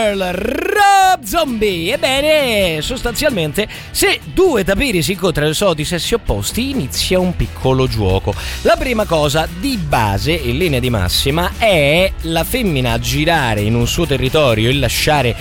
Girl, Rob Zombie. Ebbene, sostanzialmente, se due tapiri si incontrano di sessi opposti, inizia un piccolo gioco. La prima cosa di base, in linea di massima, è la femmina a girare in un suo territorio e lasciare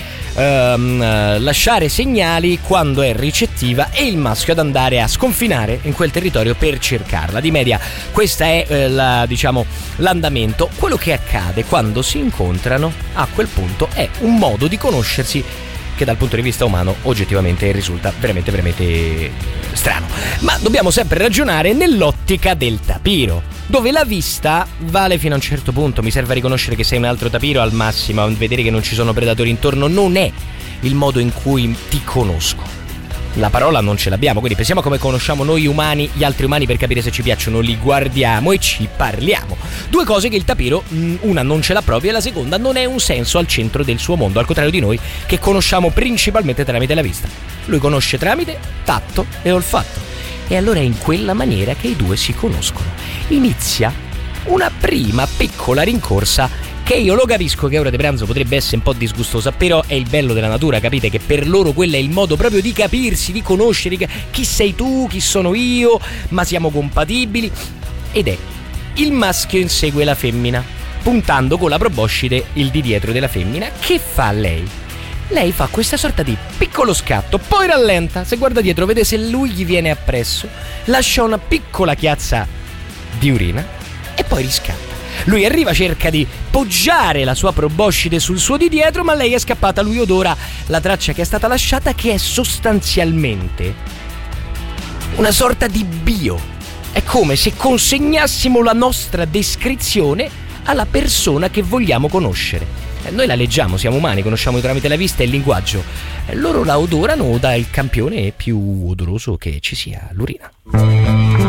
segnali quando è ricettiva, e il maschio ad andare a sconfinare in quel territorio per cercarla. Di media questo è l'andamento. Quello che accade quando si incontrano a quel punto è un modo di conoscersi che dal punto di vista umano oggettivamente risulta veramente strano. Ma dobbiamo sempre ragionare nell'ottica del tapiro, dove la vista vale fino a un certo punto. Mi serve a riconoscere che sei un altro tapiro, al massimo a vedere che non ci sono predatori intorno non è il modo in cui ti conosco. La parola non ce l'abbiamo, quindi pensiamo come conosciamo noi umani gli altri umani per capire se ci piacciono. Li guardiamo e ci parliamo. Due cose che il tapiro, una non ce l'ha proprio e la seconda non è un senso al centro del suo mondo, al contrario di noi che conosciamo principalmente tramite la vista. Lui conosce tramite tatto e olfatto, e allora è in quella maniera che i due si conoscono. Inizia una prima piccola rincorsa che io lo capisco che ora di pranzo potrebbe essere un po' disgustosa, però è il bello della natura, capite? Che per loro quello è il modo proprio di capirsi, di conoscere chi sei tu, chi sono io, ma siamo compatibili. Ed è il maschio insegue la femmina, puntando con la proboscide il di dietro della femmina. Che fa lei? Lei fa questa sorta di piccolo scatto, poi rallenta, se guarda dietro vede se lui gli viene appresso, lascia una piccola chiazza di urina e poi riscatta. Lui arriva, cerca di poggiare la sua proboscide sul suo di dietro, ma lei è scappata. Lui odora la traccia che è stata lasciata, che è sostanzialmente una sorta di bio. È come se consegnassimo la nostra descrizione alla persona che vogliamo conoscere. Noi la leggiamo, siamo umani, conosciamo tramite la vista e il linguaggio. Loro la odorano da il campione più odoroso che ci sia, l'urina.